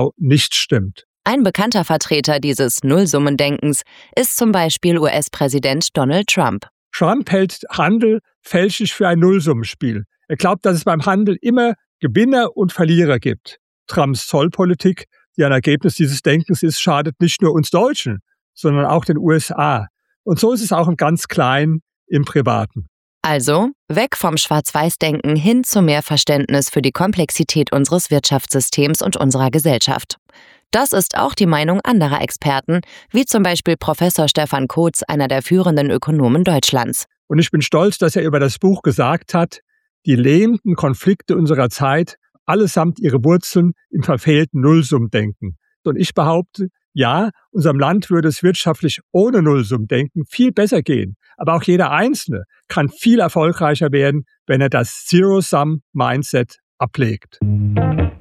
genau nicht stimmt. Ein bekannter Vertreter dieses Nullsummendenkens ist zum Beispiel US-Präsident Donald Trump. Trump hält Handel fälschlich für ein Nullsummenspiel. Er glaubt, dass es beim Handel immer Gewinner und Verlierer gibt. Trumps Zollpolitik, die ein Ergebnis dieses Denkens ist, schadet nicht nur uns Deutschen, sondern auch den USA. Und so ist es auch im ganz Kleinen, im Privaten. Also weg vom Schwarz-Weiß-Denken hin zu mehr Verständnis für die Komplexität unseres Wirtschaftssystems und unserer Gesellschaft. Das ist auch die Meinung anderer Experten, wie zum Beispiel Professor Stefan Kotz, einer der führenden Ökonomen Deutschlands. Und ich bin stolz, dass er über das Buch gesagt hat, die lähmenden Konflikte unserer Zeit, allesamt ihre Wurzeln im verfehlten Nullsummendenken. Und ich behaupte, ja, unserem Land würde es wirtschaftlich ohne Nullsummendenken viel besser gehen. Aber auch jeder Einzelne kann viel erfolgreicher werden, wenn er das Zero-Sum-Mindset ablegt.